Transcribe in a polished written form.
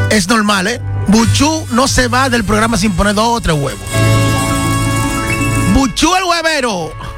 Es normal, ¿eh? Buchú no se va del programa sin poner 2 o 3 huevos. Buchú el huevero.